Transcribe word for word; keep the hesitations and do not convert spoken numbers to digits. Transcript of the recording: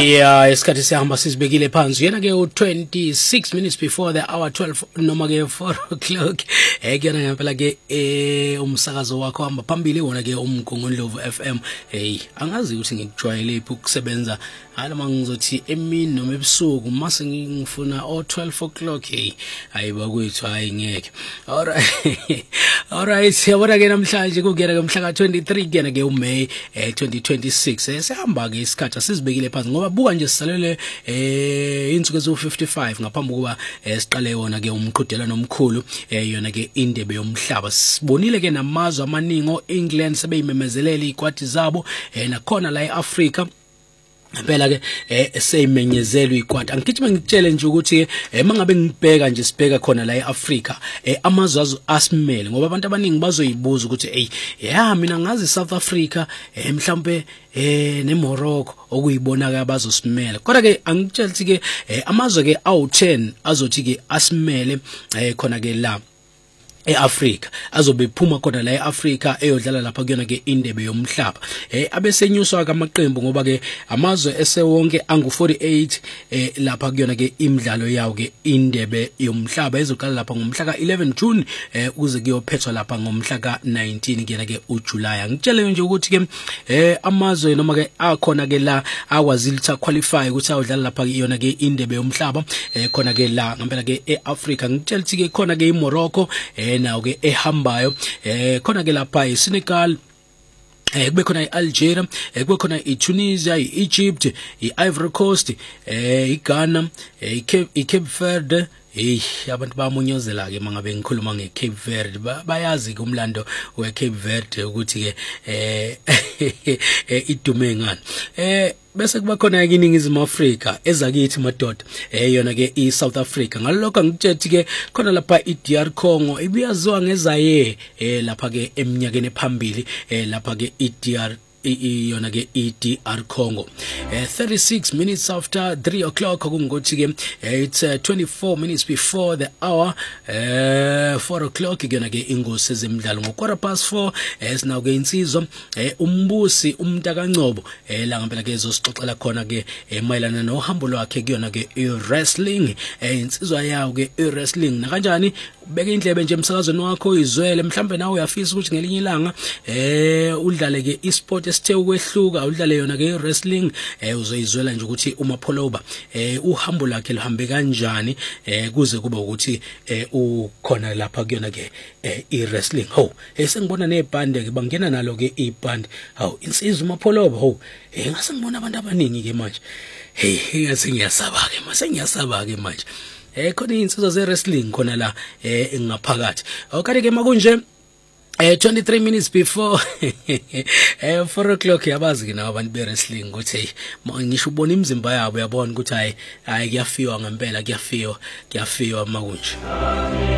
Yeah, isikhathi sihamba sizibekile phansi yena ke u twenty-six minutes before the hour twelve noma ke four o'clock eh kuyona ngempela ke eh umsakazo wakho hamba phambili wona ke umgongondlovu F M. Hey, angazi ukuthi ngikujwayele iphi ukusebenza halama ngizothi emini noma ebusuku mase ngifuna o twelve o'clock. Hey, ayiba kwethu hayi ngeke. Alright. Alright, siyabona ke namhlanje kugera ke mhla ka twenty-three kuyena ke uMay eh twenty twenty-six. Eh sihamba ke isikhathi sizibekile phansi ngoba buka nje sisalele eh insuku ezo fifty-five ngaphambi kuba siqale wona ke umqhudelano omkhulu eh yona ke indebe yomhlaba. Sibonile ke namazwe amaningi eEngland sebeyimemezelela ikwadi zabo eh nakhona la eAfrica phela ke eh seyimenyezelwe ikwadi. Angithi mangitshele nje ukuthi eh mangabe ngibheka nje sibheka khona la eAfrica eh amazwe asimele ngoba abantu abaningi bazoyibuza ukuthi hey yeah mina ngazi South Africa eh mhlambe eh neMorocco okuyibona ke abazosimela kodwa ke angitshela ukuthi ke amazwe ke awu ten azothi ke asimele eh khona ke la eAfrica azobe phuma khona la eAfrica eyodlala lapha kuyona ke indebe yomhlaba eh abesenyuswa kamaqembu ngoba ke amazwe esewonke angu forty-eight eh lapha kuyona ke imidlalo yawo ke indebe yomhlaba ezoqala lapha ngomhla ka eleven June eh uze kuyophethwa lapha ngomhla ka nineteen kuyena ke uJuly. Ngitshele nje ukuthi ke eh amazwe noma ke akhona ke la akwazile ukuthi qualify ukuthi ayodlala lapha kuyona ke indebe yomhlaba eh khona ke la ngempela ke eAfrica. Ngitshela ukuthi ke khona ke iMorocco eh nawo ke ehambayo eh khona ke lapha eSenegal eh kube khona iAlgeria eh kube khona iTunisia, iEgypt, iIvory Coast, eh iGhana, eh iCape Verde. Hey abantu bamunyozela ke mangabe ngikhuluma ngeCape Verde bayazi ke umlando weCape Verde ukuthi ke eh idume ngani eh bese kuba khona ke iningizimu Afrika ezakithi madoda eh yona ke iSouth Africa. Ngalokho ngitshethi ke khona lapha iD R Congo ibiyaziwa ngezaye eh lapha ke eminyakeni ephambili eh lapha ke iD R yona ke iD R Congo eh thirty-six minutes after three o'clock kungothi ke it's uh, twenty-four minutes before the hour eh four o'clock kuyona ke ingosi zemidlalo ngo quarter past four eh sinawo ke insizwa eh umbusi umntakaNgcobo eh la ngempela ke ezosixoxela khona ke emayelana nohambo lwakhe kuyona ke i-wrestling eh insizwa yawo ke i-wrestling na kanjani beke indlebe nje emsakazweni wakho izwele mhlambe nawe uyafisa ukuthi ngelinye ilanga eh udlale ke esport esithe ukwehluka udlale yona ke wrestling eh uzoyizwela nje ukuthi uMapholoba eh uhambo lakhe lihambe kanjani eh kuze kuba ukuthi eh ukhona lapha kuyona ke eh i-wrestling. Ho esengibona nebhande ke bangena nalo ke ibhande. Hawu insizwa uMapholoba ho eh ngase ngibona abantu abaningi ke manje. Hey ngase ngiyasaba ke mase ngiyasaba ke manje. Eh khona insizwa ze wrestling khona la eh ngaphakathi. Awukade ke makunje eh twenty-three minutes before eh four o'clock yabazi ke nawo abantu be wrestling ukuthi ngisho ubona imizimba yabo yabona ukuthi hayi hayi kuyafiwa ngempela kuyafiwa kuyafiwa makunje.